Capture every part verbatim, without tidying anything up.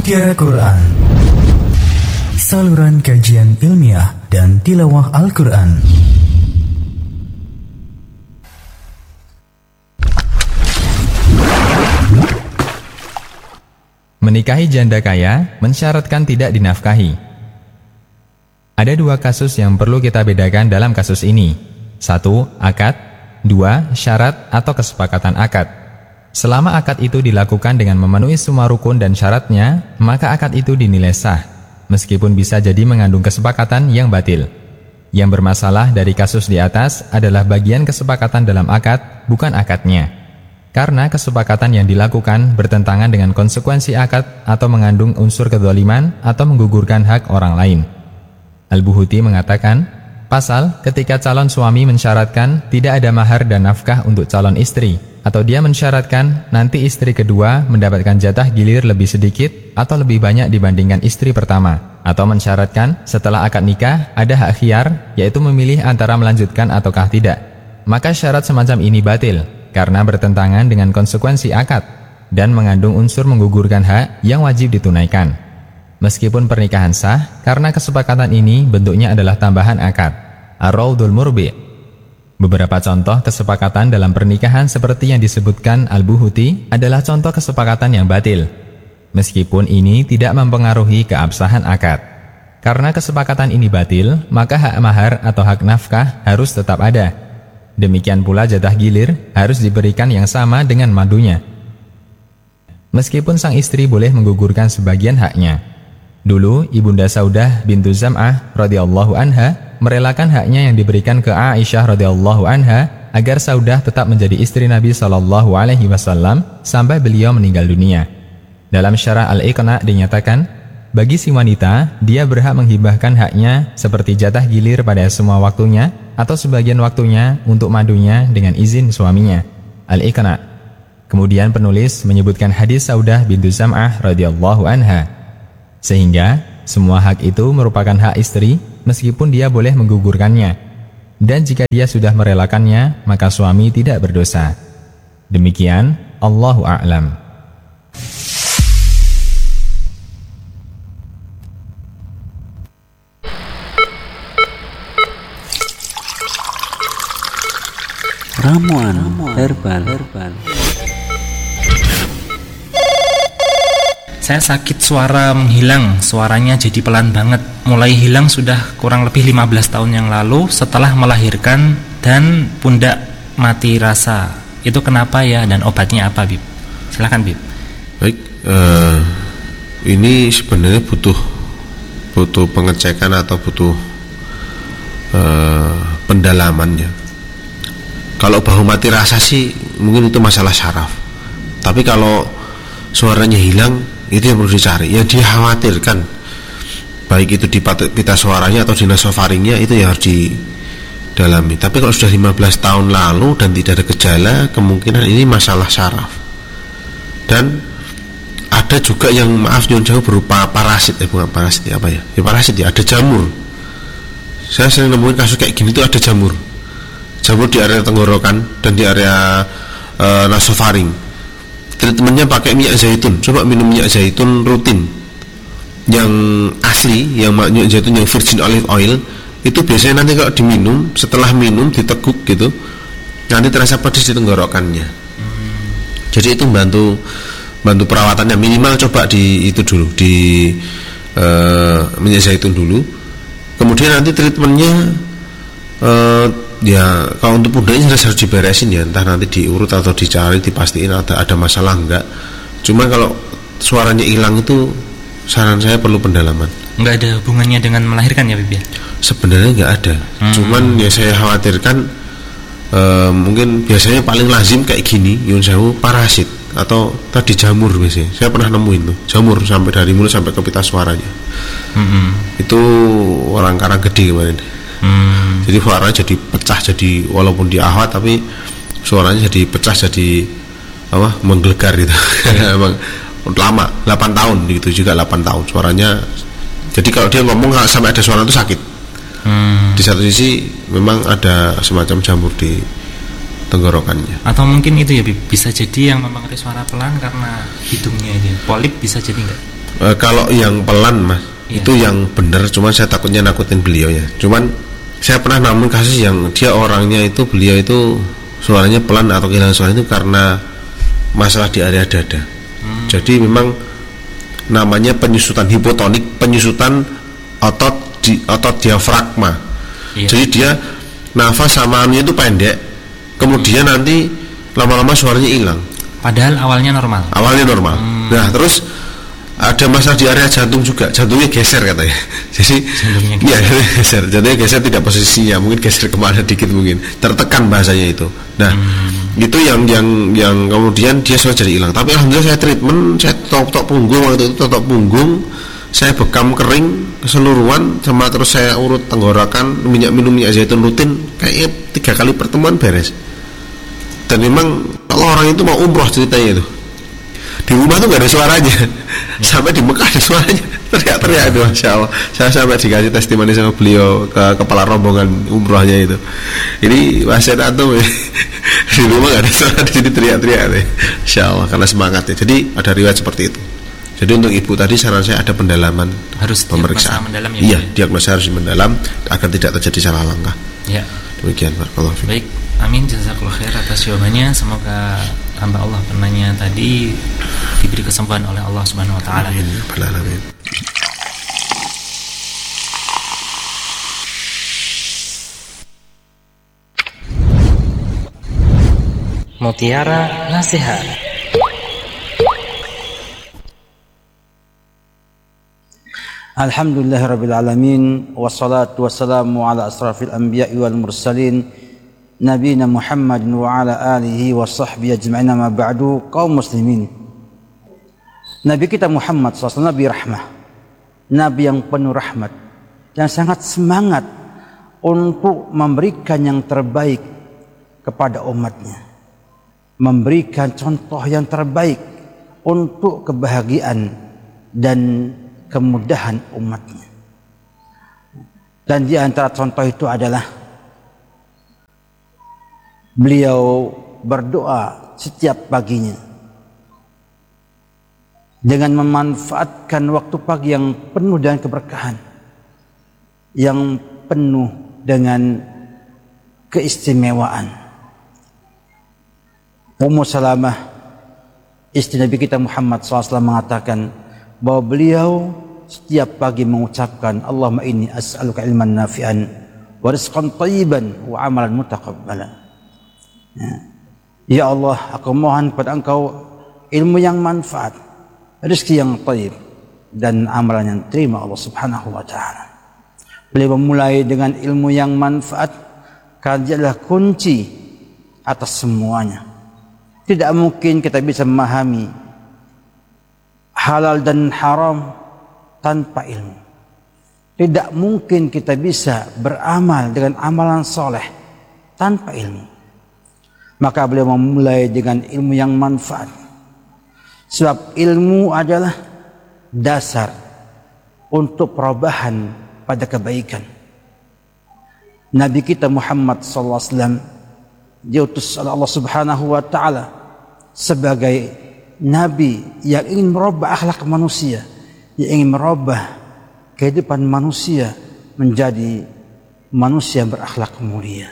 Mutiara Quran, saluran kajian ilmiah dan tilawah Al-Quran. Menikahi janda kaya mensyaratkan tidak dinafkahi. Ada dua kasus yang perlu kita bedakan dalam kasus ini. Satu, akad. Dua, syarat atau kesepakatan akad. Selama akad itu dilakukan dengan memenuhi semua rukun dan syaratnya, maka akad itu dinilai sah, meskipun bisa jadi mengandung kesepakatan yang batil. Yang bermasalah dari kasus di atas adalah bagian kesepakatan dalam akad, bukan akadnya. Karena kesepakatan yang dilakukan bertentangan dengan konsekuensi akad atau mengandung unsur kedzaliman atau menggugurkan hak orang lain. Al-Buhuti mengatakan, pasal ketika calon suami mensyaratkan tidak ada mahar dan nafkah untuk calon istri, atau dia mensyaratkan nanti istri kedua mendapatkan jatah gilir lebih sedikit atau lebih banyak dibandingkan istri pertama, atau mensyaratkan setelah akad nikah ada hak khiyar, yaitu memilih antara melanjutkan ataukah tidak, maka syarat semacam ini batil karena bertentangan dengan konsekuensi akad dan mengandung unsur menggugurkan hak yang wajib ditunaikan. Meskipun pernikahan sah, karena kesepakatan ini bentuknya adalah tambahan akad. Ar-Raudul Murbi'. Beberapa contoh kesepakatan dalam pernikahan seperti yang disebutkan Al-Buhuti adalah contoh kesepakatan yang batil, meskipun ini tidak mempengaruhi keabsahan akad. Karena kesepakatan ini batil, maka hak mahar atau hak nafkah harus tetap ada. Demikian pula jatah gilir harus diberikan yang sama dengan madunya. Meskipun sang istri boleh menggugurkan sebagian haknya. Dulu Ibunda Saudah bintu Zam'ah radhiyallahu anha merelakan haknya yang diberikan ke Aisyah radhiyallahu anha agar Saudah tetap menjadi istri Nabi sallallahu alaihi wasallam sampai beliau meninggal dunia. Dalam Syarah Al-Iqna' dinyatakan, bagi si wanita, dia berhak menghibahkan haknya seperti jatah gilir pada semua waktunya atau sebagian waktunya untuk madunya dengan izin suaminya. Al-Iqna'. Kemudian penulis menyebutkan hadis Saudah bintu Zam'ah radhiyallahu anha. Sehingga semua hak itu merupakan hak istri meskipun dia boleh menggugurkannya. Dan jika dia sudah merelakannya, maka suami tidak berdosa. Demikian, Allahu a'lam. Ramuan herbal. herbal. Saya sakit suara menghilang, suaranya jadi pelan banget. Mulai hilang sudah kurang lebih lima belas tahun yang lalu setelah melahirkan dan pundak mati rasa. Itu kenapa ya dan obatnya apa, Bib? Silakan, Bib. Baik, uh, ini sebenarnya butuh butuh pengecekan atau butuh uh, pendalamannya. Kalau bahu mati rasa sih mungkin itu masalah syaraf. Tapi kalau suaranya hilang, itu yang perlu dicari. Yang dikhawatirkan, baik itu di pita suaranya atau di nasofaringnya, itu yang harus didalami. Tapi kalau sudah lima belas tahun lalu dan tidak ada gejala, kemungkinan ini masalah syaraf. Dan ada juga yang maaf nyon jauh berupa parasit, eh bukan parasit ya apa ya? Ya parasit ya, ada jamur. Saya sering nemuin kasus kayak gini tuh ada jamur. Jamur di area tenggorokan dan di area e, nasofaring. Treatmentnya pakai minyak zaitun. Coba minum minyak zaitun rutin. Yang asli, yang minyak zaitun yang virgin olive oil, itu biasanya nanti kalau diminum, setelah minum diteguk gitu, nanti terasa pedas di tenggorokannya. Jadi itu membantu bantu perawatannya. Minimal coba di itu dulu, di e, minyak zaitun dulu. Kemudian nanti treatmentnya e, ya kalau untuk pundaknya harus diberesin ya, entah nanti diurut atau dicari dipastiin ada ada masalah enggak. Cuma kalau suaranya hilang itu saran saya perlu pendalaman. Enggak ada hubungannya dengan melahirkan ya, Bib? Sebenarnya enggak ada. Hmm. Cuman ya saya khawatirkan e, mungkin biasanya paling lazim kayak gini yun sewu parasit atau tadi jamur biasanya. Saya pernah nemuin tuh jamur sampai dari mulut sampai ke pita suaranya. Hmm. Itu orang Karang Gede kemarin. Hmm. Jadi suaranya jadi pecah, jadi walaupun dia ahwat tapi suaranya jadi pecah, jadi apa menggelegar gitu. Emang lama delapan tahun gitu juga delapan tahun suaranya. Jadi kalau dia ngomong sampai ada suara itu sakit. Hmm. Di satu sisi memang ada semacam jamur di tenggorokannya. Atau mungkin itu ya bisa jadi yang mempengaruhi suara pelan karena hidungnya ini polip, bisa jadi enggak? E, kalau yang pelan mas, ya. Itu yang benar. Cuman saya takutnya nakutin beliau ya. Cuman saya pernah namun kasus yang dia orangnya itu beliau itu suaranya pelan atau kehilangan suara itu karena masalah di area dada. Hmm. Jadi memang namanya penyusutan hipotonik, penyusutan otot di otot diafragma. Ya. Jadi dia nafas sama anunya itu pendek. Kemudian hmm. nanti lama-lama suaranya hilang. Padahal awalnya normal. Awalnya normal. Hmm. Nah terus ada masalah di area jantung juga, jantungnya geser katanya. Jadi jantungnya geser. Ya, geser. Jantungnya geser tidak posisinya, mungkin geser kemana dikit mungkin. Tertekan bahasanya itu. Nah hmm. itu yang yang yang kemudian dia sudah jadi hilang. Tapi alhamdulillah saya treatment, saya tok-tok punggung waktu itu tok punggung, saya bekam kering keseluruhan, sama terus saya urut tenggorokan, minyak minum minyak zaitun rutin, kayaknya tiga kali pertemuan beres. Dan memang kalau orang itu mau umroh ceritanya itu di rumah tuh gak ada suaranya ya. Sampai di Mekah ada suaranya, teriak-teriak itu masya Allah. Saya sampai dikasih testimoni sama beliau ke kepala rombongan umrohnya itu. Ini wasiat antum ya. Di rumah gak ada suara, di sini teriak-teriak deh. Masya Allah karena semangatnya. Jadi ada riwayat seperti itu. Jadi untuk ibu tadi saran saya ada pendalaman, harus pemeriksaan. Mendalam ya, iya, diagnosa harus mendalam agar tidak terjadi salah langkah. Ya. Demikian barakallahu fiik. Baik, amin jazakallahu khair atas jawabannya. Semoga hamba Allah penanya tadi diberi kesembuhan oleh Allah Subhanahu wa taala. Amin. Amin. Mutiara Nasihat. Alhamdulillahirabbil alamin wassalatu wassalamu ala asrafil anbiya'i wal mursalin nabiyina Muhammadin wa ala alihi wa sahbihi ajma'in, ma ba'du. Kaum muslimin, Nabi kita Muhammad shallallahu alaihi wasallam Nabi rahmah, Nabi yang penuh rahmat dan sangat semangat untuk memberikan yang terbaik kepada umatnya, memberikan contoh yang terbaik untuk kebahagiaan dan kemudahan umatnya. Dan di antara contoh itu adalah beliau berdoa setiap paginya dengan memanfaatkan waktu pagi yang penuh dengan keberkahan, yang penuh dengan keistimewaan. Ummu Salamah, istri Nabi kita Muhammad shallallahu alaihi wasallam, mengatakan bahwa beliau setiap pagi mengucapkan Allahumma inni as'aluka ilman nafi'an wa rizqan thayyiban wa amalan mutaqabbalan. Ya. Ya Allah, aku mohon kepada Engkau ilmu yang manfaat, rezeki yang thayyib, dan amalan yang terima Allah Subhanahu wa taala. Beliau memulai dengan ilmu yang manfaat karena dia adalah kunci atas semuanya. Tidak mungkin kita bisa memahami halal dan haram tanpa ilmu. Tidak mungkin kita bisa beramal dengan amalan soleh tanpa ilmu. Maka beliau memulai dengan ilmu yang manfaat. Sebab ilmu adalah dasar untuk perubahan pada kebaikan. Nabi kita Muhammad shallallahu alaihi wasallam diutus oleh Allah Subhanahu wa taala sebagai Nabi yang ingin merubah akhlak manusia, yang ingin merubah kehidupan manusia menjadi manusia yang berakhlak mulia.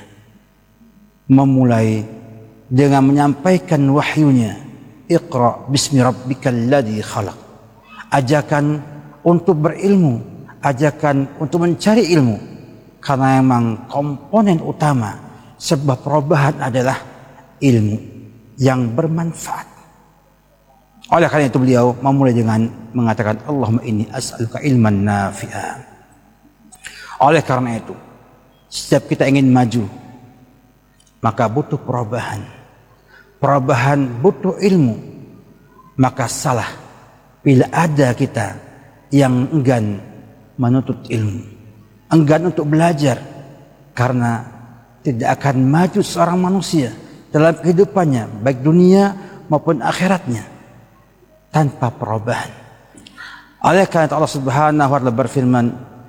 Memulai dengan menyampaikan wahyunya, Iqra bismi rabbikal ladzi khalaq. Ajakan untuk berilmu, ajakan untuk mencari ilmu, karena memang komponen utama sebuah perubahan adalah ilmu yang bermanfaat. Oleh karena itu beliau memulai dengan mengatakan Allahumma inni as'aluka ilman nafi'a. Oleh karena itu setiap kita ingin maju maka butuh perubahan. Perubahan butuh ilmu. Maka salah bila ada kita yang enggan menuntut ilmu, enggan untuk belajar, karena tidak akan maju seorang manusia dalam kehidupannya baik dunia maupun akhiratnya tanpa perubahan. Oleh karena Allah Subhanahu wa taala berfirman,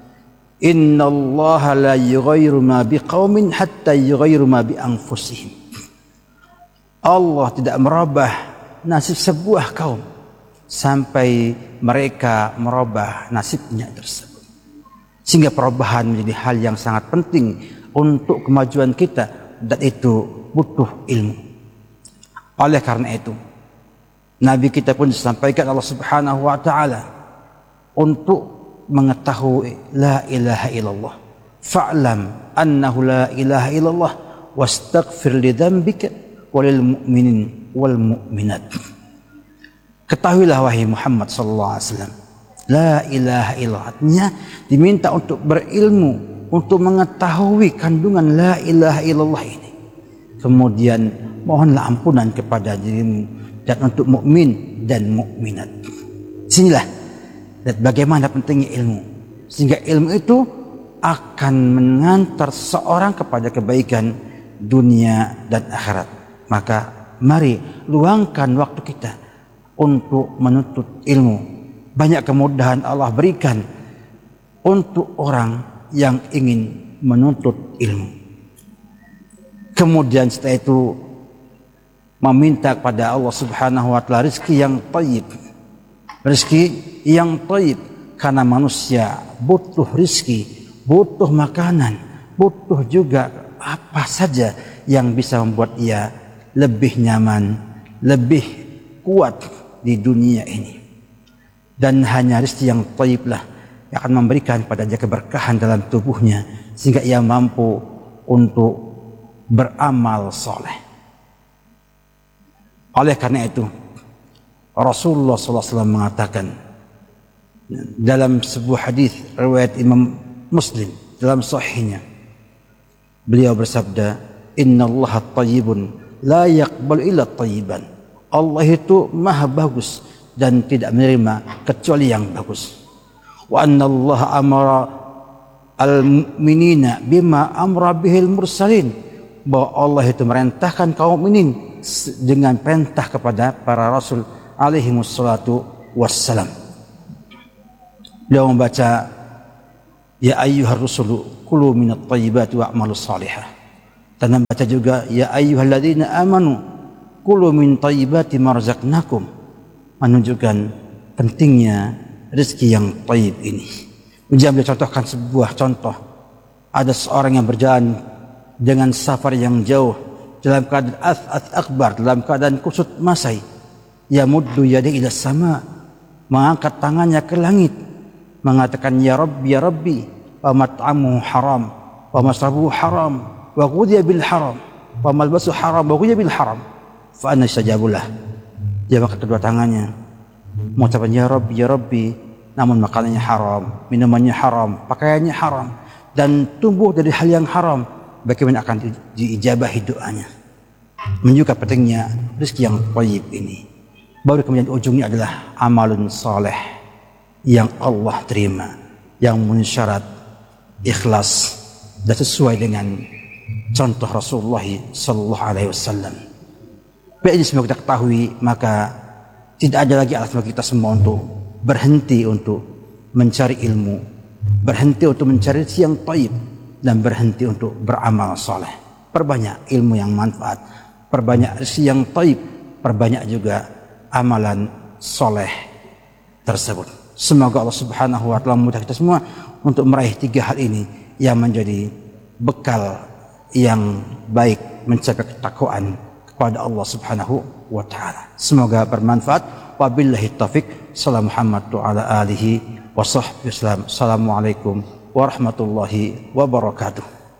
"Innallaha la yughayyiru ma biqaumin hatta yughayyiru ma bi anfusihim." Allah tidak merubah nasib sebuah kaum sampai mereka merubah nasibnya tersebut. Sehingga perubahan menjadi hal yang sangat penting untuk kemajuan kita, dan itu butuh ilmu. Oleh karena itu, Nabi kita pun disampaikan Allah Subhanahu wa taala untuk mengetahui la ilaha illallah. Fa'lam annahu la ilaha illallah wastaghfir li dzambika walil mu'minin wal mu'minat. Ketahuilah wahai Muhammad sallallahu alaihi wasallam, la ilaha illallah, artinya diminta untuk berilmu, untuk mengetahui kandungan la ilaha illallah ini. Kemudian mohonlah ampunan kepada dirimu dan untuk mukmin dan mukminat. Sinilah dan bagaimana pentingnya ilmu, sehingga ilmu itu akan mengantar seorang kepada kebaikan dunia dan akhirat. Maka mari luangkan waktu kita untuk menuntut ilmu. Banyak kemudahan Allah berikan untuk orang yang ingin menuntut ilmu. Kemudian setelah itu meminta kepada Allah Subhanahu wa taala rezeki yang thayyib. Rezeki yang thayyib, karena manusia butuh rezeki, butuh makanan, butuh juga apa saja yang bisa membuat ia lebih nyaman, lebih kuat di dunia ini. Dan hanya rezeki yang thayyib lah yang akan memberikan pada dia keberkahan dalam tubuhnya, sehingga ia mampu untuk beramal soleh. Oleh karena itu, Rasulullah sallallahu alaihi wasallam mengatakan dalam sebuah hadis riwayat Imam Muslim dalam sahihnya, beliau bersabda, innallaha thayyibun la yaqbalu illa thayyiban. Allah itu maha bagus dan tidak menerima kecuali yang bagus. Wa annallaha amara al-mu'minina bima amra bihil mursalin, bahwa Allah itu merintahkan kaum mukminin dengan perintah kepada para rasul alaihi wassalatu wassalam. Beliau membaca, ya ayyuhar rusulu kulu minat thayyibati wa'malus salihah. Dan membaca juga, ya ayyuhalladzina amanu kulu min thayyibati ma razaqnakum, menunjukkan pentingnya rezeki yang thayyib ini. Kemudian beliau contohkan sebuah contoh. Ada seorang yang berjalan dengan safar yang jauh dalam keadaan ath akbar, dalam keadaan kusut masai, yamuddu yadayhi ila sama, mengangkat tangannya ke langit, mengatakan ya Rabbi ya Rabbi, wa mat'amuhu haram wa masrabuhu haram wa ghudhiya bil haram wa malbasu haram wa ghudhiya bil haram fa anna istajabulah. Dia mengangkat kedua tangannya mengucapkan ya Rabbi ya Rabbi, namun makanannya haram, minumannya haram, pakaiannya haram, dan tumbuh dari hal yang haram. Bagaimana akan diijabahi doanya? Menunjukkan pentingnya rezeki yang thayyib ini. Baru kemudian ujungnya adalah amalun saleh yang Allah terima, yang mensyarat ikhlas dan sesuai dengan contoh Rasulullah sallallahu alaihi wasallam. Baik, ini semua kita ketahui, maka tidak ada lagi alasan bagi kita semua untuk berhenti untuk mencari ilmu, berhenti untuk mencari rezeki yang thayyib, dan berhenti untuk beramal soleh. Perbanyak ilmu yang manfaat, perbanyak rezeki yang thayyib, perbanyak juga amalan soleh tersebut. Semoga Allah Subhanahu wa taala memudahkan kita semua untuk meraih tiga hal ini yang menjadi bekal yang baik mencapai ketakwaan kepada Allah Subhanahu wa taala. Semoga bermanfaat. Wabillahi taufik. Salam Muhammad wa ala alihi wa sahbihi wasallam. Assalamualaikum warahmatullahi wabarakatuh.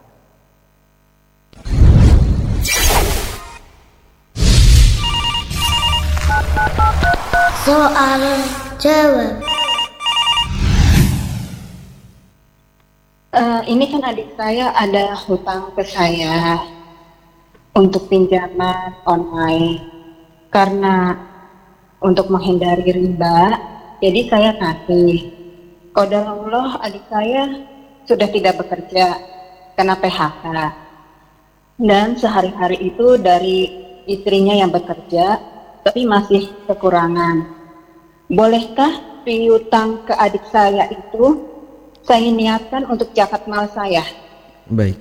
Soal jawab. Uh, ini kan adik saya ada hutang ke saya untuk pinjaman online, karena untuk menghindari riba, jadi saya kasih. Qadarullah adik saya sudah tidak bekerja karena P H K, dan sehari-hari itu dari istrinya yang bekerja, tapi masih kekurangan. Bolehkah piutang ke adik saya itu saya niatkan untuk zakat mal saya? Baik.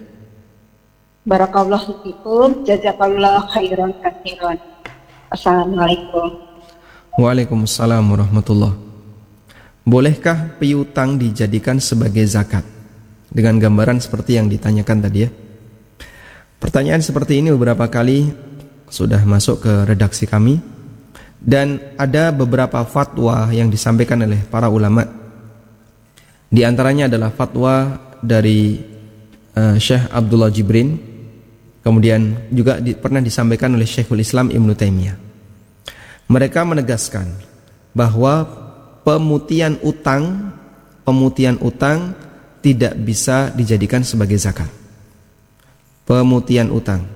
Barakallahu fikum, jazakallahu khairan katsiran. Assalamualaikum. Waalaikumsalam warahmatullahi. Bolehkah piutang dijadikan sebagai zakat? Dengan gambaran seperti yang ditanyakan tadi ya. Pertanyaan seperti ini beberapa kali sudah masuk ke redaksi kami, dan ada beberapa fatwa yang disampaikan oleh para ulama. Di antaranya adalah fatwa dari uh, Syekh Abdullah Jibrin, kemudian juga di, pernah disampaikan oleh Syekhul Islam Ibnu Taimiyah. Mereka menegaskan bahwa pemutihan utang, pemutihan utang tidak bisa dijadikan sebagai zakat. Pemutihan utang.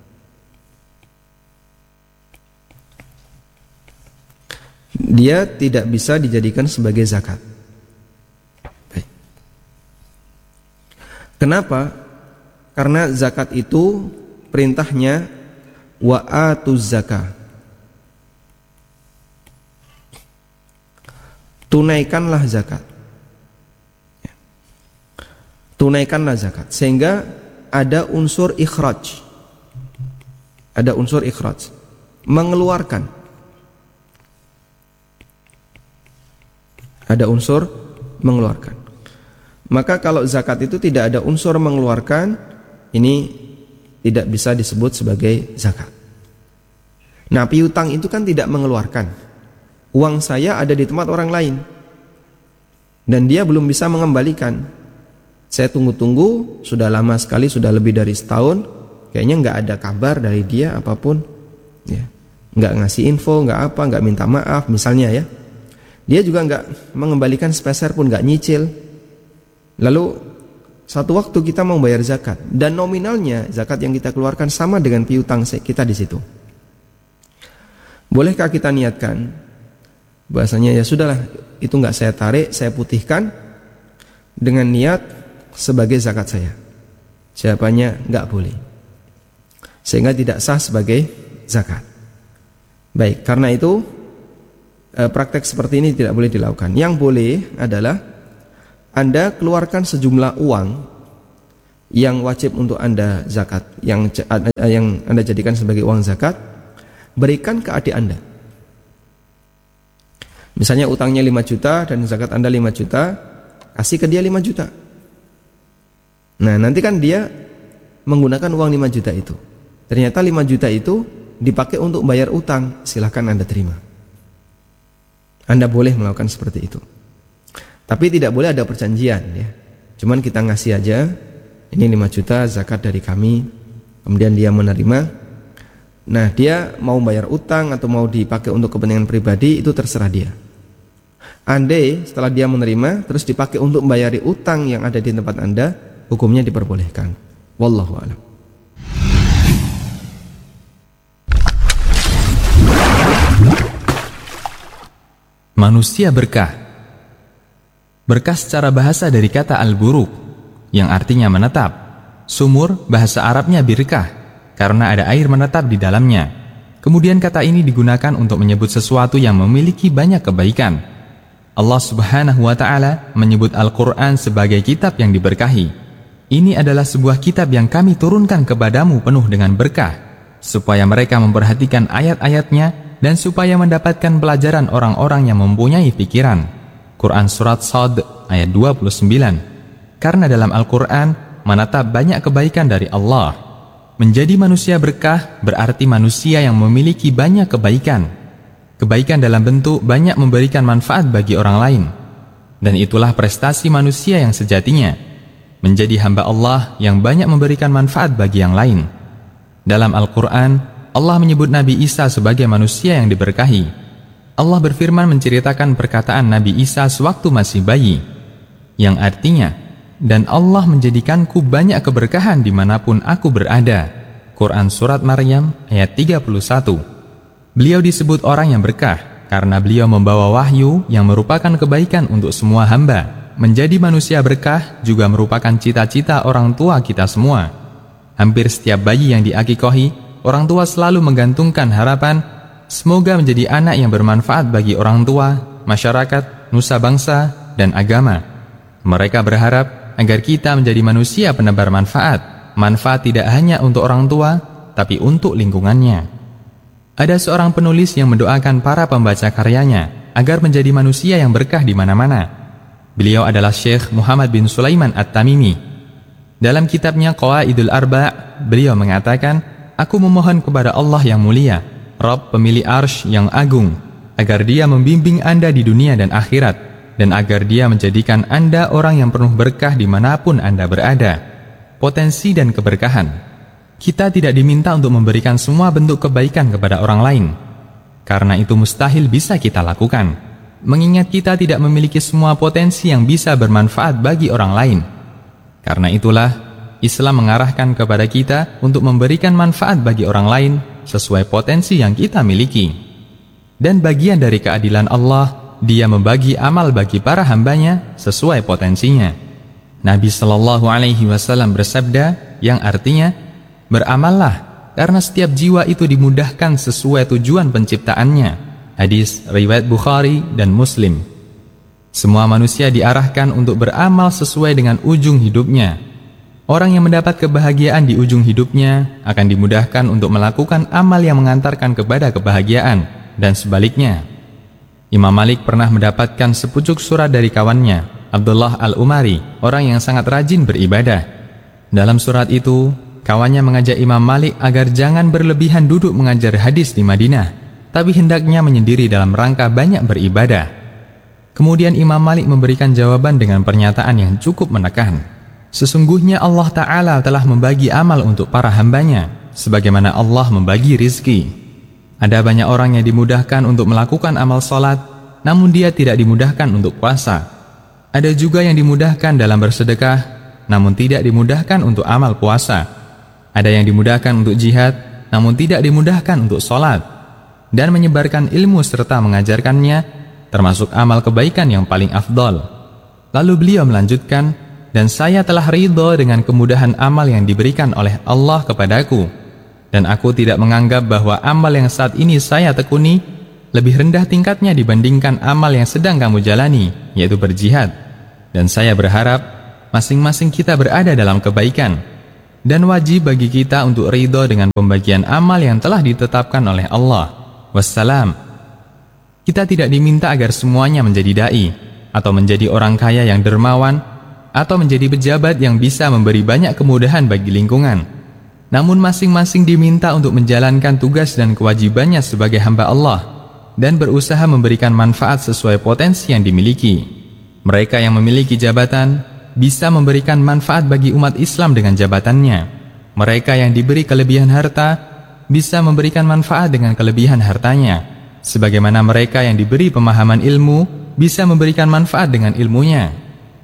Dia tidak bisa dijadikan sebagai zakat. Baik. Kenapa? Karena zakat itu perintahnya wa atuz zakah. Tunaikanlah zakat. Tunaikanlah zakat. Sehingga ada unsur ikhraj. Ada unsur ikhraj. Mengeluarkan. Ada unsur mengeluarkan. Maka kalau zakat itu tidak ada unsur mengeluarkan, ini tidak bisa disebut sebagai zakat. Nah, piutang itu kan tidak mengeluarkan. Uang saya ada di tempat orang lain dan dia belum bisa mengembalikan. Saya tunggu-tunggu sudah lama sekali, sudah lebih dari setahun, kayaknya nggak ada kabar dari dia apapun, ya, nggak ngasih info, nggak apa, nggak minta maaf misalnya ya. Dia juga nggak mengembalikan sepeser pun, nggak nyicil. Lalu satu waktu kita mau bayar zakat dan nominalnya zakat yang kita keluarkan sama dengan piutang kita di situ. Bolehkah kita niatkan bahasanya ya sudahlah, itu nggak saya tarik, saya putihkan dengan niat sebagai zakat saya? Jawabannya nggak boleh, sehingga tidak sah sebagai zakat. Baik, karena itu praktek seperti ini tidak boleh dilakukan. Yang boleh adalah Anda keluarkan sejumlah uang yang wajib untuk Anda zakat, yang yang Anda jadikan sebagai uang zakat, berikan ke adik Anda. Misalnya utangnya lima juta dan zakat Anda lima juta, kasih ke dia lima juta. Nah, nanti kan dia menggunakan uang lima juta itu. Ternyata lima juta itu dipakai untuk bayar utang, silahkan Anda terima. Anda boleh melakukan seperti itu. Tapi tidak boleh ada perjanjian ya. Cuman kita ngasih aja, ini lima juta zakat dari kami, kemudian dia menerima. Nah, dia mau bayar utang atau mau dipakai untuk kepentingan pribadi, itu terserah dia. Andai setelah dia menerima terus dipakai untuk membayari utang yang ada di tempat Anda, hukumnya diperbolehkan. Wallahu a'lam. Manusia berkah. Berkah secara bahasa dari kata al-buruk yang artinya menetap. Sumur bahasa Arabnya birkah karena ada air menetap di dalamnya. Kemudian kata ini digunakan untuk menyebut sesuatu yang memiliki banyak kebaikan. Allah Subhanahu wa ta'ala menyebut Al-Quran sebagai kitab yang diberkahi. Ini adalah sebuah kitab yang kami turunkan kepadamu penuh dengan berkah, supaya mereka memperhatikan ayat-ayatnya dan supaya mendapatkan pelajaran orang-orang yang mempunyai pikiran. Quran Surat Shad ayat dua puluh sembilan. Karena dalam Al-Quran menetap banyak kebaikan dari Allah. Menjadi manusia berkah berarti manusia yang memiliki banyak kebaikan. Kebaikan dalam bentuk banyak memberikan manfaat bagi orang lain. Dan itulah prestasi manusia yang sejatinya, menjadi hamba Allah yang banyak memberikan manfaat bagi yang lain. Dalam Al-Quran, Allah menyebut Nabi Isa sebagai manusia yang diberkahi. Allah berfirman menceritakan perkataan Nabi Isa sewaktu masih bayi, yang artinya, dan Allah menjadikanku banyak keberkahan dimanapun aku berada. Quran Surat Maryam ayat tiga puluh satu. Beliau disebut orang yang berkah karena beliau membawa wahyu yang merupakan kebaikan untuk semua hamba. Menjadi manusia berkah juga merupakan cita-cita orang tua kita semua. Hampir setiap bayi yang diakikohi, orang tua selalu menggantungkan harapan semoga menjadi anak yang bermanfaat bagi orang tua, masyarakat, nusa bangsa, dan agama. Mereka berharap agar kita menjadi manusia penebar manfaat. Manfaat tidak hanya untuk orang tua, tapi untuk lingkungannya. Ada seorang penulis yang mendoakan para pembaca karyanya agar menjadi manusia yang berkah di mana-mana. Beliau adalah Syekh Muhammad bin Sulaiman At-Tamimi. Dalam kitabnya Qawaidul Arba', beliau mengatakan, "Aku memohon kepada Allah yang mulia, Rabb pemilik arsy yang agung, agar dia membimbing Anda di dunia dan akhirat, dan agar dia menjadikan Anda orang yang penuh berkah dimanapun Anda berada." Potensi dan keberkahan. Kita tidak diminta untuk memberikan semua bentuk kebaikan kepada orang lain, karena itu mustahil bisa kita lakukan, mengingat kita tidak memiliki semua potensi yang bisa bermanfaat bagi orang lain. Karena itulah, Islam mengarahkan kepada kita untuk memberikan manfaat bagi orang lain sesuai potensi yang kita miliki. Dan bagian dari keadilan Allah, Dia membagi amal bagi para hambanya sesuai potensinya. Nabi Shallallahu Alaihi Wasallam bersabda, yang artinya, beramallah, karena setiap jiwa itu dimudahkan sesuai tujuan penciptaannya. Hadis riwayat Bukhari dan Muslim. Semua manusia diarahkan untuk beramal sesuai dengan ujung hidupnya. Orang yang mendapat kebahagiaan di ujung hidupnya akan dimudahkan untuk melakukan amal yang mengantarkan kepada kebahagiaan, dan sebaliknya. Imam Malik pernah mendapatkan sepucuk surat dari kawannya, Abdullah Al-Umari, orang yang sangat rajin beribadah. Dalam surat itu, kawannya mengajak Imam Malik agar jangan berlebihan duduk mengajar hadis di Madinah, tapi hendaknya menyendiri dalam rangka banyak beribadah. Kemudian Imam Malik memberikan jawaban dengan pernyataan yang cukup menekan. Sesungguhnya Allah Ta'ala telah membagi amal untuk para hambanya, sebagaimana Allah membagi rizki. Ada banyak orang yang dimudahkan untuk melakukan amal sholat, namun dia tidak dimudahkan untuk puasa. Ada juga yang dimudahkan dalam bersedekah, namun tidak dimudahkan untuk amal puasa. Ada yang dimudahkan untuk jihad, namun tidak dimudahkan untuk sholat. Dan menyebarkan ilmu serta mengajarkannya, termasuk amal kebaikan yang paling afdol. Lalu beliau melanjutkan, dan saya telah ridho dengan kemudahan amal yang diberikan oleh Allah kepadaku. Dan aku tidak menganggap bahwa amal yang saat ini saya tekuni lebih rendah tingkatnya dibandingkan amal yang sedang kamu jalani, yaitu berjihad. Dan saya berharap masing-masing kita berada dalam kebaikan. Dan wajib bagi kita untuk ridho dengan pembagian amal yang telah ditetapkan oleh Allah. Wassalam. Kita tidak diminta agar semuanya menjadi da'i, atau menjadi orang kaya yang dermawan, atau menjadi pejabat yang bisa memberi banyak kemudahan bagi lingkungan. Namun masing-masing diminta untuk menjalankan tugas dan kewajibannya sebagai hamba Allah, dan berusaha memberikan manfaat sesuai potensi yang dimiliki. Mereka yang memiliki jabatan bisa memberikan manfaat bagi umat Islam dengan jabatannya. Mereka yang diberi kelebihan harta bisa memberikan manfaat dengan kelebihan hartanya, sebagaimana mereka yang diberi pemahaman ilmu bisa memberikan manfaat dengan ilmunya.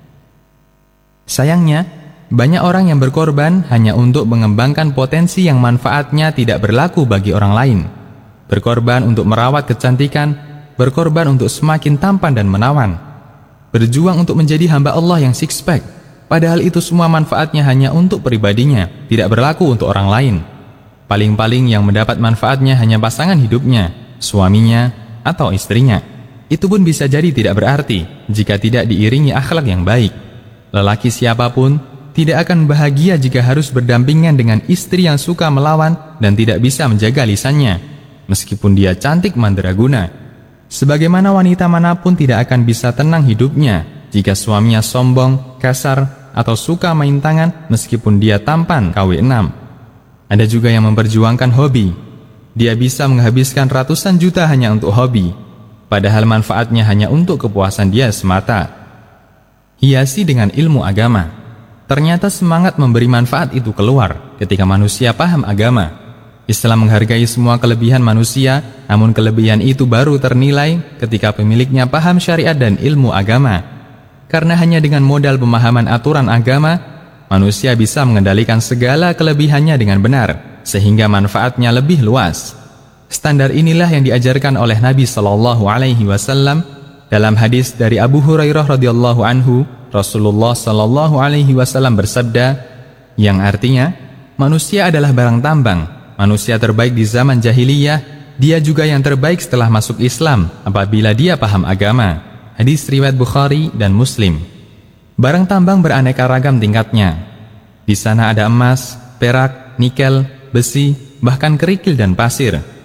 Sayangnya, banyak orang yang berkorban hanya untuk mengembangkan potensi yang manfaatnya tidak berlaku bagi orang lain. Berkorban untuk merawat kecantikan, berkorban untuk semakin tampan dan menawan. Berjuang untuk menjadi hamba Allah yang six pack, padahal itu semua manfaatnya hanya untuk pribadinya, tidak berlaku untuk orang lain. Paling-paling yang mendapat manfaatnya hanya pasangan hidupnya, suaminya, atau istrinya. Itu pun bisa jadi tidak berarti jika tidak diiringi akhlak yang baik. Lelaki siapapun tidak akan bahagia jika harus berdampingan dengan istri yang suka melawan dan tidak bisa menjaga lisannya, meskipun dia cantik mandraguna. Sebagaimana wanita manapun tidak akan bisa tenang hidupnya jika suaminya sombong, kasar, atau suka main tangan meskipun dia tampan K W enam. Ada juga yang memperjuangkan hobi. Dia bisa menghabiskan ratusan juta hanya untuk hobi, padahal manfaatnya hanya untuk kepuasan dia semata. Hiasi dengan ilmu agama. Ternyata semangat memberi manfaat itu keluar ketika manusia paham agama. Islam menghargai semua kelebihan manusia, namun kelebihan itu baru ternilai ketika pemiliknya paham syariat dan ilmu agama. Karena hanya dengan modal pemahaman aturan agama, manusia bisa mengendalikan segala kelebihannya dengan benar, sehingga manfaatnya lebih luas. Standar inilah yang diajarkan oleh Nabi Shallallahu Alaihi Wasallam dalam hadis dari Abu Hurairah radhiyallahu anhu. Rasulullah Shallallahu Alaihi Wasallam bersabda, yang artinya, manusia adalah barang tambang. Manusia terbaik di zaman jahiliyah, dia juga yang terbaik setelah masuk Islam apabila dia paham agama. Hadis riwayat Bukhari dan Muslim. Barang tambang beraneka ragam tingkatnya. Di sana ada emas, perak, nikel, besi, bahkan kerikil dan pasir.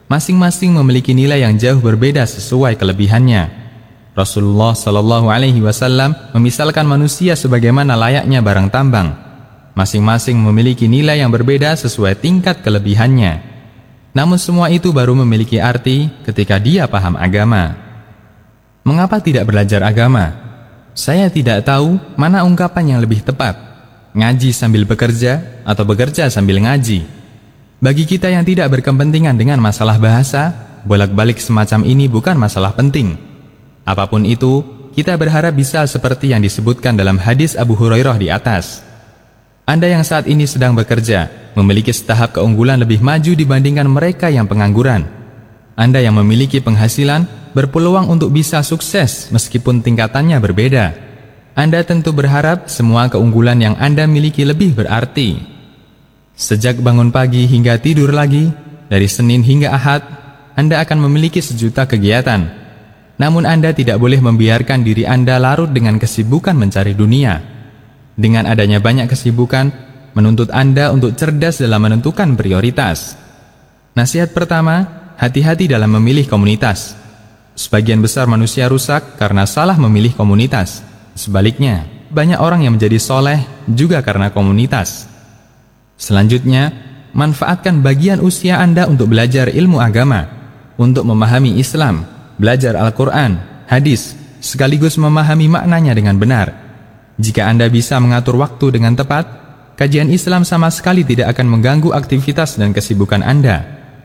Masing-masing memiliki nilai yang jauh berbeda sesuai kelebihannya. Rasulullah Shallallahu Alaihi Wasallam memisalkan manusia sebagaimana layaknya barang tambang. Masing-masing memiliki nilai yang berbeda sesuai tingkat kelebihannya. Namun semua itu baru memiliki arti ketika dia paham agama. Mengapa tidak belajar agama? Saya tidak tahu mana ungkapan yang lebih tepat. Ngaji sambil bekerja atau bekerja sambil ngaji. Bagi kita yang tidak berkepentingan dengan masalah bahasa, bolak-balik semacam ini bukan masalah penting. Apapun itu, kita berharap bisa seperti yang disebutkan dalam hadis Abu Hurairah di atas. Anda yang saat ini sedang bekerja, memiliki setahap keunggulan lebih maju dibandingkan mereka yang pengangguran. Anda yang memiliki penghasilan, berpeluang untuk bisa sukses meskipun tingkatannya berbeda. Anda tentu berharap semua keunggulan yang Anda miliki lebih berarti. Sejak bangun pagi hingga tidur lagi, dari Senin hingga Ahad, Anda akan memiliki sejuta kegiatan. Namun Anda tidak boleh membiarkan diri Anda larut dengan kesibukan mencari dunia. Dengan adanya banyak kesibukan, menuntut Anda untuk cerdas dalam menentukan prioritas. Nasihat pertama, hati-hati dalam memilih komunitas. Sebagian besar manusia rusak karena salah memilih komunitas. Sebaliknya, banyak orang yang menjadi soleh juga karena komunitas. Selanjutnya, manfaatkan bagian usia Anda untuk belajar ilmu agama, untuk memahami Islam, belajar Al-Quran, hadis, sekaligus memahami maknanya dengan benar. Jika Anda bisa mengatur waktu dengan tepat, kajian Islam sama sekali tidak akan mengganggu aktivitas dan kesibukan Anda.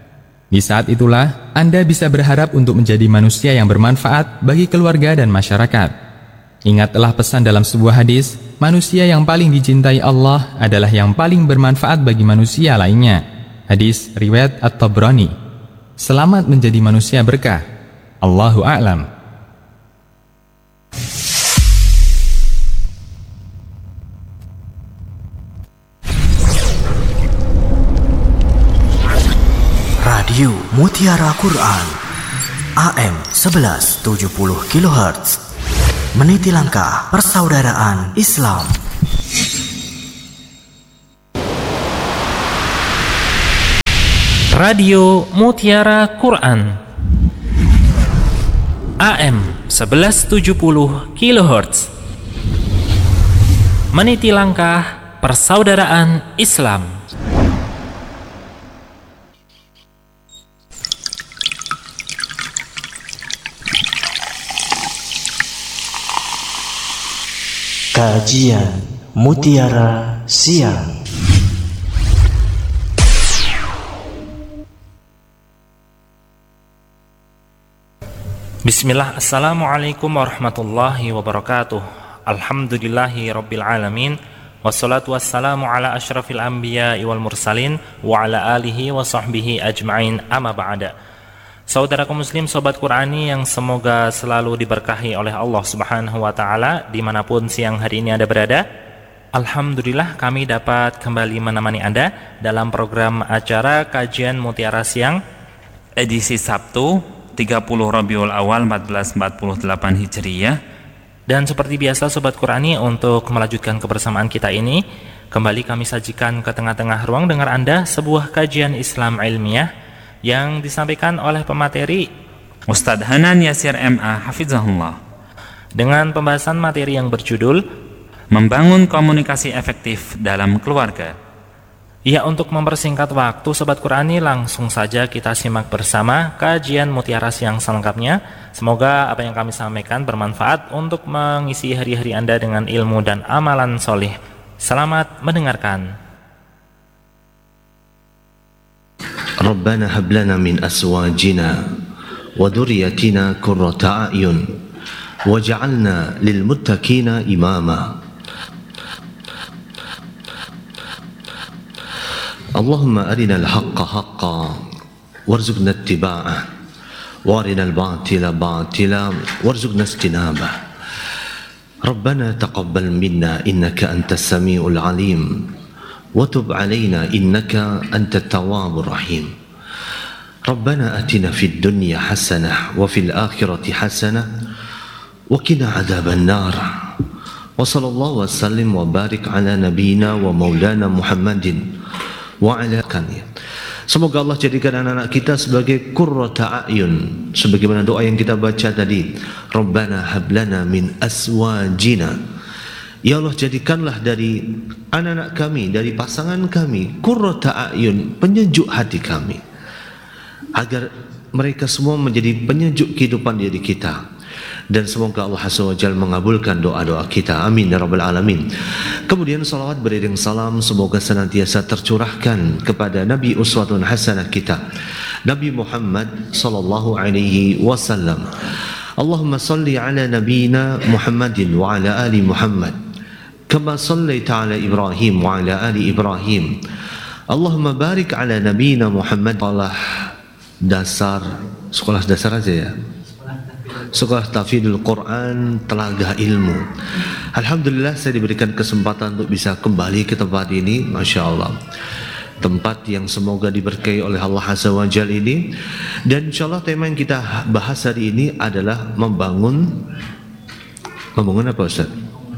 Di saat itulah, Anda bisa berharap untuk menjadi manusia yang bermanfaat bagi keluarga dan masyarakat. Ingatlah pesan dalam sebuah hadis, manusia yang paling dicintai Allah adalah yang paling bermanfaat bagi manusia lainnya. Hadis riwayat At-Tabrani. Selamat menjadi manusia berkah. Allahu a'lam. Radio Mutiara Quran A M sebelas tujuh puluh kilohertz, meniti langkah persaudaraan Islam. Radio Mutiara Quran A M sebelas tujuh puluh kilohertz, meniti langkah persaudaraan Islam. Kajian Mutiara Siang. Bismillah, Assalamualaikum warahmatullahi wabarakatuh. Alhamdulillahi rabbil alamin. Wassalatu wassalamu ala asyrafil anbiya wal mursalin wa ala alihi wa sahbihi ajma'in, amma ba'da. Saudaraku muslim, sobat Qurani yang semoga selalu diberkahi oleh Allah subhanahu wa ta'ala dimanapun siang hari ini Anda berada. Alhamdulillah kami dapat kembali menemani Anda dalam program acara Kajian Mutiara Siang edisi Sabtu tiga puluh Rabiul Awal seribu empat ratus empat puluh delapan Hijriyah. Dan seperti biasa sobat Qurani, untuk melanjutkan kebersamaan kita ini, kembali kami sajikan ke tengah-tengah ruang dengar Anda sebuah kajian Islam ilmiah yang disampaikan oleh pemateri Ustadz Hanan Yasir M A Hafizahullah, dengan pembahasan materi yang berjudul Membangun Komunikasi Efektif dalam Keluarga. Ya, untuk mempersingkat waktu sobat Qurani, langsung saja kita simak bersama kajian Mutiara Siang selengkapnya. Semoga apa yang kami sampaikan bermanfaat untuk mengisi hari-hari Anda dengan ilmu dan amalan solih. Selamat mendengarkan. ربنا هب لنا من أزواجنا وذريتنا قرة أعين وجعلنا للمتقين إماما اللهم أرنا الحق حقا وارزقنا اتباعه وارنا الباطل باطلا وارزقنا اجتنابه ربنا تقبل منا إنك أنت السميع العليم وتب علينا إنك أنت التواب الرحيم ربنا أتنا في الدنيا حسنة وفي الآخرة حسنة وقنا عذاب النار وصلى الله وسلم وبارك على نبينا ومولانا محمد وعلى آله. Semoga Allah jadikan anak-anak kita sebagai qurrata a'yun, sebagaimana doa yang kita baca tadi, Rabbana hablana min aswajina. Ya Allah, jadikanlah dari anak-anak kami, dari pasangan kami, qurrata a'yun, penyejuk hati kami, agar mereka semua menjadi penyejuk kehidupan diri kita. Dan semoga Allah Azza wa Jalla mengabulkan doa-doa kita, amin ya rabbal alamin. Kemudian salawat beriring salam semoga senantiasa tercurahkan kepada Nabi uswatun hasanah kita, Nabi Muhammad sallallahu alaihi wasallam. Allahumma salli ala nabiyina Muhammadin wa ala ali Muhammad kama sallaita ala Ibrahim wa ala ali Ibrahim. Allahumma barik ala nabiyina Muhammad. Sekolah dasar, sekolah dasar aja ya, sekolah tahfidzul Quran, Telaga Ilmu. Alhamdulillah saya diberikan kesempatan untuk bisa kembali ke tempat ini, Masya Allah. Tempat yang semoga diberkahi oleh Allah Azza wa Jalla ini. Dan insya Allah tema yang kita bahas hari ini adalah membangun membangun apa Ustaz?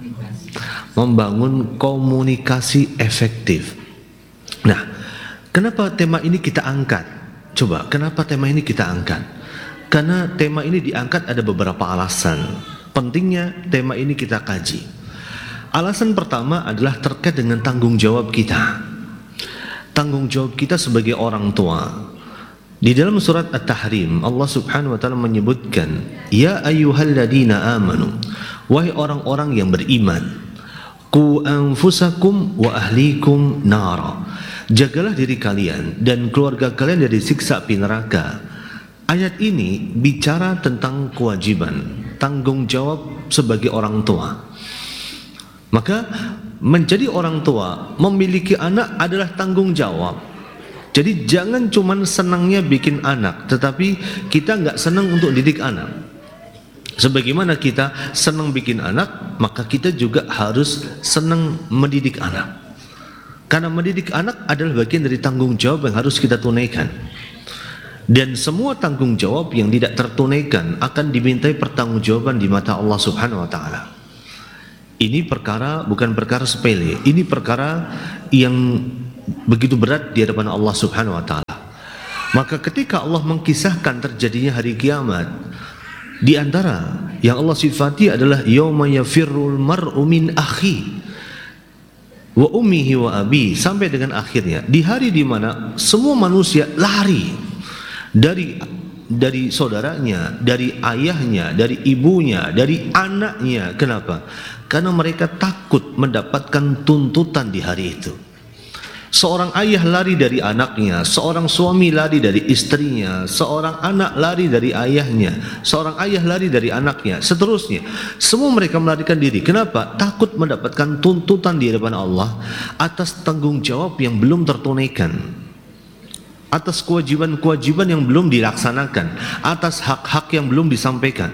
Membangun komunikasi efektif. Nah, kenapa tema ini kita angkat? Coba, kenapa tema ini kita angkat? Karena tema ini diangkat ada beberapa alasan. Pentingnya tema ini kita kaji. Alasan pertama adalah terkait dengan tanggung jawab kita. Tanggung jawab kita sebagai orang tua. Di dalam surat At-Tahrim, Allah Subhanahu wa taala menyebutkan, "Ya ayyuhalladzina amanu," wahai orang-orang yang beriman, "Qu anfusakum wa ahlikum nara." Jagalah diri kalian dan keluarga kalian dari siksa api neraka. Ayat ini bicara tentang kewajiban, tanggung jawab sebagai orang tua. Maka menjadi orang tua, memiliki anak adalah tanggung jawab. Jadi jangan cuma senangnya bikin anak, tetapi kita nggak senang untuk didik anak. Sebagaimana kita senang bikin anak, maka kita juga harus senang mendidik anak. Karena mendidik anak adalah bagian dari tanggung jawab yang harus kita tunaikan. Dan semua tanggung jawab yang tidak tertunaikan akan dimintai pertanggungjawaban di mata Allah Subhanahu wa taala. Ini perkara bukan perkara sepele, ini perkara yang begitu berat di hadapan Allah Subhanahu wa taala. Maka ketika Allah mengkisahkan terjadinya hari kiamat, di antara yang Allah sifati adalah yauma yafirrul mar'u min akhi wa ummihi wa abi, sampai dengan akhirnya, di hari di mana semua manusia lari dari dari saudaranya, dari ayahnya, dari ibunya, dari anaknya. Kenapa? Karena mereka takut mendapatkan tuntutan di hari itu. Seorang ayah lari dari anaknya, seorang suami lari dari istrinya, seorang anak lari dari ayahnya, seorang ayah lari dari anaknya, seterusnya. Semua mereka melarikan diri. Kenapa? Takut mendapatkan tuntutan di hadapan Allah atas tanggung jawab yang belum tertunaikan, atas kewajiban-kewajiban yang belum dilaksanakan, atas hak-hak yang belum disampaikan.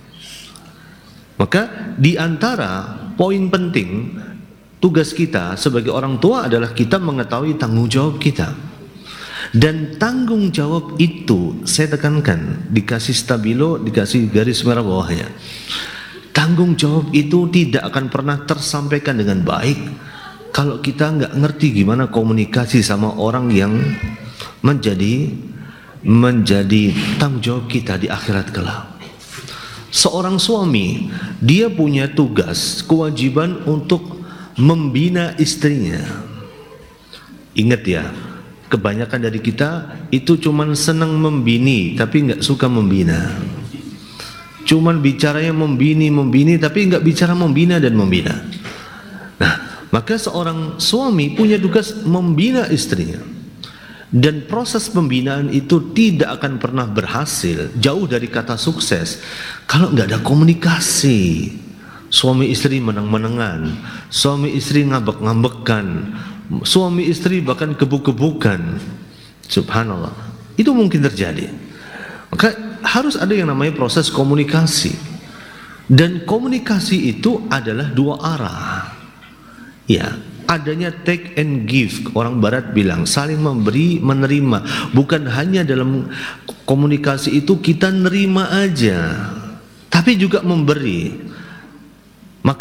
Maka di antara poin penting tugas kita sebagai orang tua adalah kita mengetahui tanggung jawab kita. Dan tanggung jawab itu, saya tekankan, dikasih stabilo, dikasih garis merah bawahnya. Tanggung jawab itu tidak akan pernah tersampaikan dengan baik kalau kita nggak ngerti gimana komunikasi sama orang yang menjadi menjadi tanggung jawab kita di akhirat kelak. Seorang suami, dia punya tugas, kewajiban untuk membina istrinya. Ingat ya, kebanyakan dari kita itu cuman senang membini tapi nggak suka membina. Cuman bicaranya membini membini tapi nggak bicara membina dan membina. Nah, maka seorang suami punya tugas membina istrinya. Dan proses pembinaan itu tidak akan pernah berhasil, jauh dari kata sukses, kalau nggak ada komunikasi. Suami istri menang-menangan, suami istri ngambek-ngambekan, suami istri bahkan gebuk-gebukan. Subhanallah, itu mungkin terjadi. Maka harus ada yang namanya proses komunikasi. Dan komunikasi itu adalah dua arah. Ya, adanya take and give. Orang barat bilang saling memberi menerima. Bukan hanya dalam komunikasi itu kita nerima aja, tapi juga memberi. Maka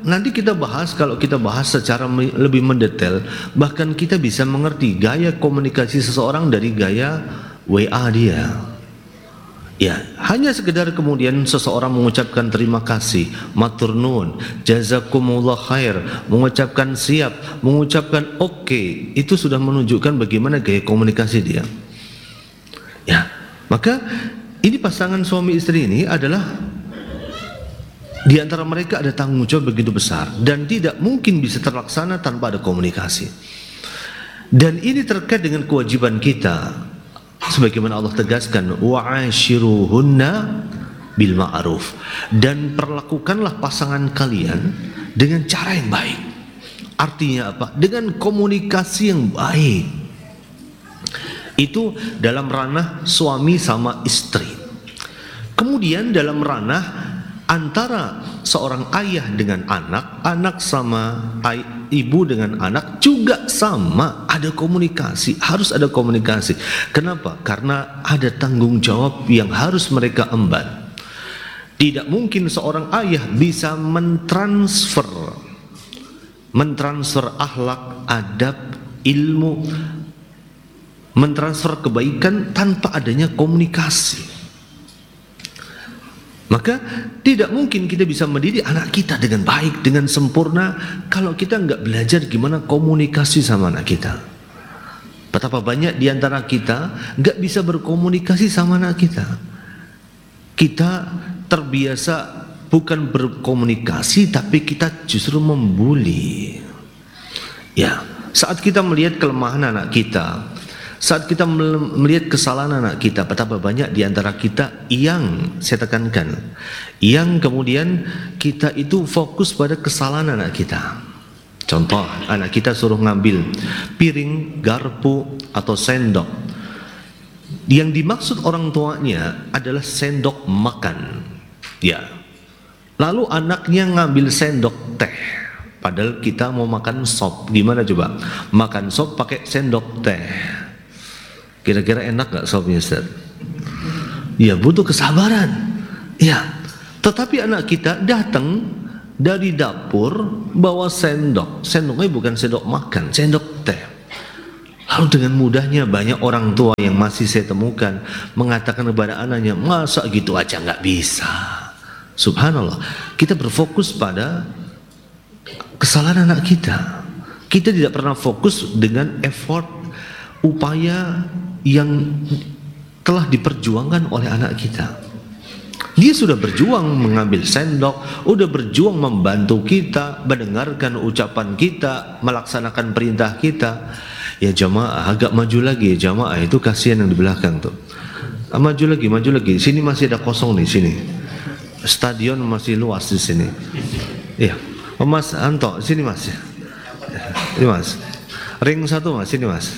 nanti kita bahas, kalau kita bahas secara lebih mendetail, bahkan kita bisa mengerti gaya komunikasi seseorang dari gaya W A dia. Ya, hanya sekedar kemudian seseorang mengucapkan terima kasih, matur nuwun, jazakumullah khair, mengucapkan siap, mengucapkan oke, okay, itu sudah menunjukkan bagaimana gaya komunikasi dia. Ya, maka ini pasangan suami istri ini adalah di antara mereka ada tanggung jawab begitu besar dan tidak mungkin bisa terlaksana tanpa ada komunikasi. Dan ini terkait dengan kewajiban kita, sebagaimana Allah tegaskan, wa'ashiruhunna bil ma'ruf, dan perlakukanlah pasangan kalian dengan cara yang baik. Artinya apa? Dengan komunikasi yang baik. Itu dalam ranah suami sama istri. Kemudian dalam ranah antara seorang ayah dengan anak, anak sama ay, ibu dengan anak juga sama, ada komunikasi, harus ada komunikasi. Kenapa? Karena ada tanggung jawab yang harus mereka emban. Tidak mungkin seorang ayah bisa mentransfer mentransfer akhlak, adab, ilmu, mentransfer kebaikan tanpa adanya komunikasi. Maka tidak mungkin kita bisa mendidik anak kita dengan baik, dengan sempurna, kalau kita nggak belajar gimana komunikasi sama anak kita. Betapa banyak di antara kita nggak bisa berkomunikasi sama anak kita. Kita terbiasa bukan berkomunikasi, tapi kita justru membuli. Ya, saat kita melihat kelemahan anak kita, saat kita melihat kesalahan anak kita, betapa banyak di antara kita yang, saya tekankan, yang kemudian kita itu fokus pada kesalahan anak kita. Contoh, anak kita suruh ngambil piring, garpu, atau sendok. Yang dimaksud orang tuanya adalah sendok makan. Ya. Lalu anaknya ngambil sendok teh. Padahal kita mau makan sop. Gimana coba? Makan sop pakai sendok teh. Kira-kira enak gak sopnya, Ustaz? Ya, butuh kesabaran. Ya, tetapi anak kita datang dari dapur bawa sendok. Sendoknya bukan sendok makan, sendok teh. Lalu dengan mudahnya banyak orang tua yang masih saya temukan mengatakan kepada anaknya, masa gitu aja gak bisa. Subhanallah, kita berfokus pada kesalahan anak kita. Kita tidak pernah fokus dengan effort, upaya yang telah diperjuangkan oleh anak kita. Dia sudah berjuang mengambil sendok, sudah berjuang membantu kita, mendengarkan ucapan kita, melaksanakan perintah kita. Ya jamaah, agak maju lagi ya jamaah, itu kasihan yang di belakang tuh. Ah, maju lagi, maju lagi. Sini masih ada kosong nih, sini. Stadion masih luas di sini. Iya. Oh, Mas Anto, sini Mas. Ini Mas. Ring satu Mas, sini Mas.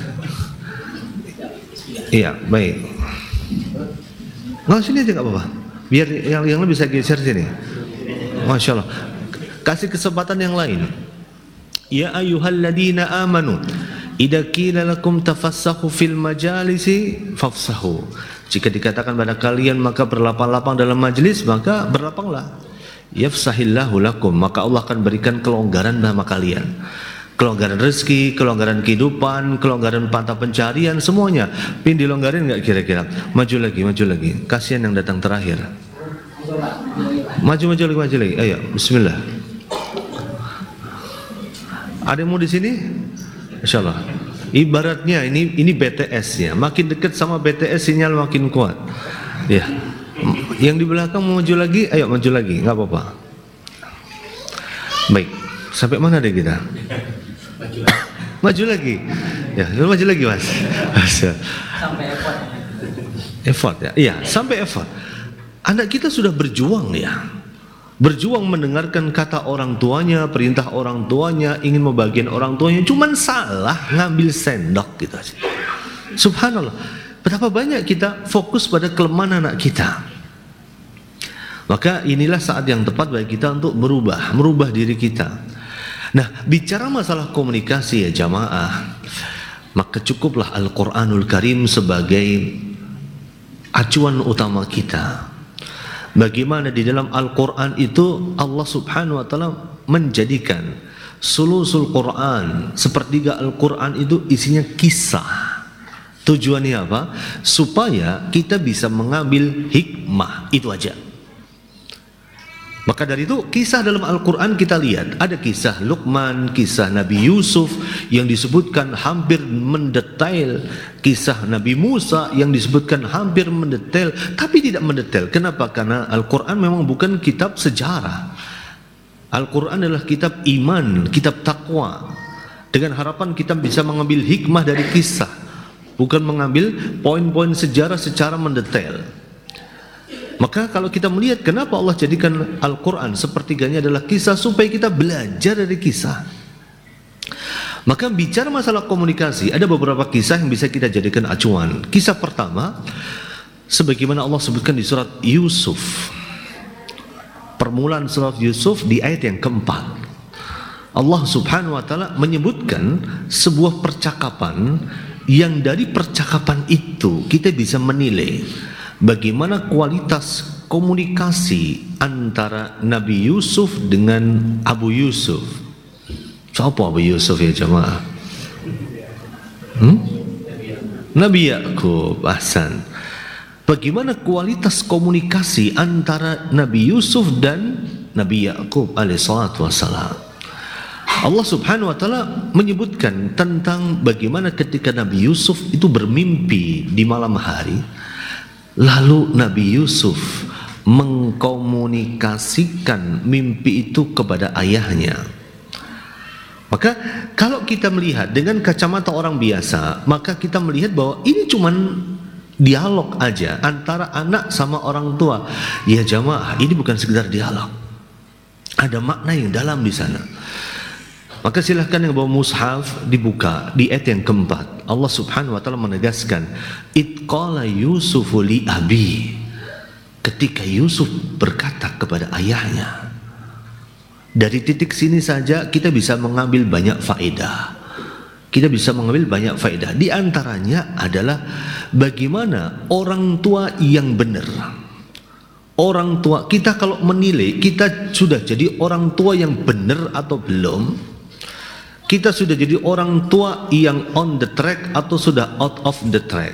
Iya, baik. Nggak, sini aja nggak apa-apa. Biar yang yang lebih bisa geser sini. Masya Allah. Kasih kesempatan yang lain. Ya ayyuhalladzina amanu, idza qila lakum tafassahu fil majalisi fafsahu. Jika dikatakan pada kalian maka berlapang-lapang dalam majlis, maka berlapanglah. Yafsahillahu lakum, maka Allah akan berikan kelonggaran sama kalian. Kelonggaran rezeki, kelonggaran kehidupan, kelonggaran mata pencarian, semuanya. Pin dilonggarin nggak kira-kira? Maju lagi, maju lagi. Kasihan yang datang terakhir. Maju, maju lagi, maju lagi. Ayo, Bismillah. Ada yang mau di sini? Insyaallah. Ibaratnya ini ini B T S ya. Makin dekat sama B T S sinyal makin kuat. Ya. Yang di belakang mau maju lagi, ayo maju lagi, nggak apa-apa. Baik. Sampai mana deh kita? Maju lagi. Maju lagi. Ya, maju lagi Mas. Sampai effort. Effort ya. Iya, sampai effort. Anak kita sudah berjuang ya. Berjuang mendengarkan kata orang tuanya, perintah orang tuanya, ingin membagian orang tuanya, cuman salah ngambil sendok gitu aja. Subhanallah. Betapa banyak kita fokus pada kelemahan anak kita. Maka inilah saat yang tepat bagi kita untuk merubah, merubah diri kita. Nah, bicara masalah komunikasi ya jamaah, maka cukuplah Al-Quranul Karim sebagai acuan utama kita. Bagaimana di dalam Al-Quran itu Allah subhanahu wa ta'ala menjadikan sulusul Quran, sepertiga Al-Quran itu isinya kisah. Tujuannya apa? Supaya kita bisa mengambil hikmah, itu aja. Maka dari itu kisah dalam Al-Quran kita lihat, ada kisah Luqman, kisah Nabi Yusuf yang disebutkan hampir mendetail, kisah Nabi Musa yang disebutkan hampir mendetail, tapi tidak mendetail. Kenapa? Karena Al-Quran memang bukan kitab sejarah. Al-Quran adalah kitab iman, kitab takwa, dengan harapan kita bisa mengambil hikmah dari kisah, bukan mengambil poin-poin sejarah secara mendetail. Maka kalau kita melihat kenapa Allah jadikan Al-Quran sepertiganya adalah kisah, supaya kita belajar dari kisah. Maka bicara masalah komunikasi, ada beberapa kisah yang bisa kita jadikan acuan. Kisah pertama, sebagaimana Allah sebutkan di surat Yusuf, permulaan surat Yusuf di ayat yang keempat, Allah subhanahu wa ta'ala menyebutkan sebuah percakapan yang dari percakapan itu kita bisa menilai bagaimana kualitas komunikasi antara Nabi Yusuf dengan Abu Yusuf. Siapa Abu Yusuf ya jemaah? Hmm? Nabi Yakub. Ahsan. Bagaimana kualitas komunikasi antara Nabi Yusuf dan Nabi Yakub alaihissalatu wassalam. Allah subhanahu wa ta'ala menyebutkan tentang bagaimana ketika Nabi Yusuf itu bermimpi di malam hari, lalu Nabi Yusuf mengkomunikasikan mimpi itu kepada ayahnya. Maka kalau kita melihat dengan kacamata orang biasa, maka kita melihat bahwa ini cuman dialog aja antara anak sama orang tua. Ya jamaah, ini bukan sekedar dialog, ada makna yang dalam di sana. Maka silahkan yang bawa mushaf dibuka di ayat yang keempat. Allah subhanahu wa ta'ala menegaskan, Id qala Yusufu li abi, ketika Yusuf berkata kepada ayahnya. Dari titik sini saja kita bisa mengambil banyak faedah. Kita bisa mengambil banyak faedah. Di antaranya adalah bagaimana orang tua yang benar. Orang tua kita kalau menilai kita sudah jadi orang tua yang benar atau belum, kita sudah jadi orang tua yang on the track atau sudah out of the track.